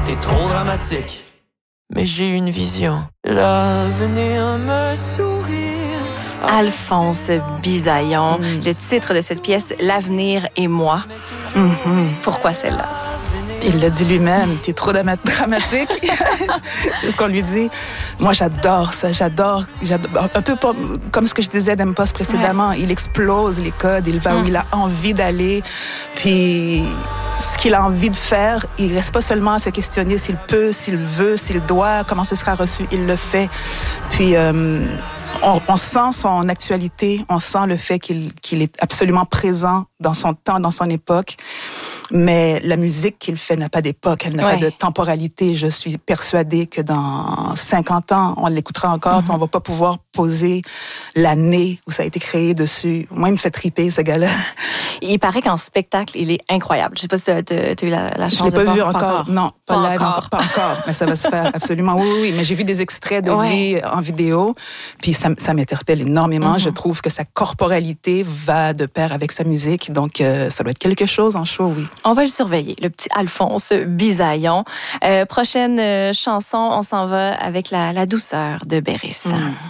t'es trop dramatique. Mais j'ai une vision, l'avenir me sourit. Alphonse Bisaillon, le titre de cette pièce, L'avenir et moi. Pourquoi celle-là? Il l'a dit lui-même, t'es trop dramatique. C'est ce qu'on lui dit. Moi, j'adore ça. J'adore. Un peu comme ce que je disais d'Empos précédemment. Ouais. Il explose les codes. Il va où il a envie d'aller. Puis, ce qu'il a envie de faire, il reste pas seulement à se questionner s'il peut, s'il veut, s'il doit, comment ce sera reçu. Il le fait. Puis, on sent son actualité. On sent le fait qu'il est absolument présent dans son temps, dans son époque. Mais la musique qu'il fait n'a pas d'époque, elle n'a pas de temporalité. Je suis persuadée que dans 50 ans, on l'écoutera encore, puis on va pas pouvoir poser l'année où ça a été créé dessus. Moi, il me fait triper, ce gars-là. Il paraît qu'en spectacle, il est incroyable. Je sais pas si tu as eu la chance de voir. Je l'ai pas vu encore. Non, pas live encore. Pas encore. Mais ça va se faire, absolument. Oui. Mais j'ai vu des extraits de lui en vidéo, puis ça m'interpelle énormément. Je trouve que sa corporalité va de pair avec sa musique, donc ça doit être quelque chose en show, oui. On va le surveiller, le petit Alphonse Bisaillon. Prochaine chanson, on s'en va avec la douceur de Béris.